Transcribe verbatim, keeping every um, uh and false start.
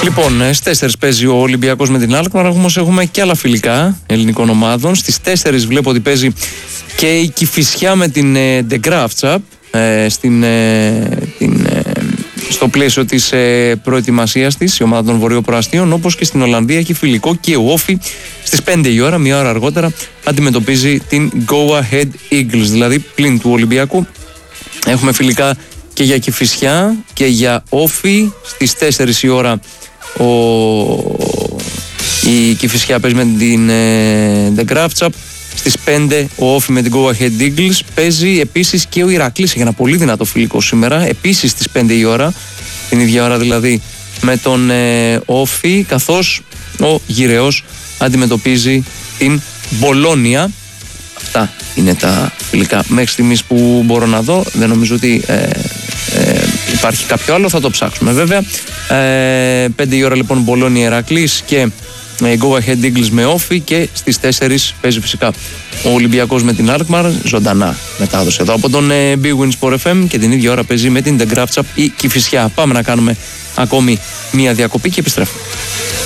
Λοιπόν, στις τέσσερις παίζει ο Ολυμπιακός με την Alkmaar, όμως έχουμε και άλλα φιλικά ελληνικών ομάδων. Στις τέσσερις βλέπω ότι παίζει και η Κηφισιά με την ε, De Graafschap ε, στην, ε, την, ε, στο πλαίσιο της ε, προετοιμασίας της, η ομάδα των Βορειοπροαστίων, όπως και στην Ολλανδία έχει φιλικό και ο Όφι στις πέντε η ώρα, μία ώρα αργότερα, αντιμετωπίζει την Go Ahead Eagles, δηλαδή πλην του Ολυμπιακού. Έχουμε φιλικά και για Κηφισιά και για Όφι. Στις τέσσερις η ώρα ο... η Κηφισιά παίζει με την ε, De Graafschap. Στις πέντε ο Όφι με την Go Ahead Eagles. Παίζει επίσης και ο Ηρακλής, έχει ένα πολύ δυνατό φιλικό σήμερα, επίσης στις πέντε η ώρα, την ίδια ώρα δηλαδή με τον ε, Όφι, καθώς ο Γυραιός αντιμετωπίζει την Μπολόνια. Αυτά είναι τα φιλικά μέχρι στιγμής που μπορώ να δω. Δεν νομίζω ότι ε, ε, υπάρχει κάποιο άλλο, θα το ψάξουμε βέβαια. ε, πέντε η ώρα λοιπόν Μπολόνια Ηρακλής και ε, Go Ahead Eagles με Όφι, και στις τέσσερις παίζει φυσικά ο Ολυμπιακός με την Alkmaar, ζωντανά μετάδοση εδώ από τον ε, Big Win Sport εφ εμ, και την ίδια ώρα παίζει με την De Graafschap η Κηφισιά. Πάμε να κάνουμε ακόμη μία διακοπή και επιστρέφουμε.